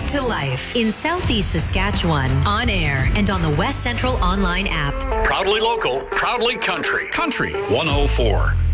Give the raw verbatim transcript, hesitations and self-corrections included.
to life in Southeast Saskatchewan, on air and on the West Central online app. Proudly local, proudly country. Country one oh four.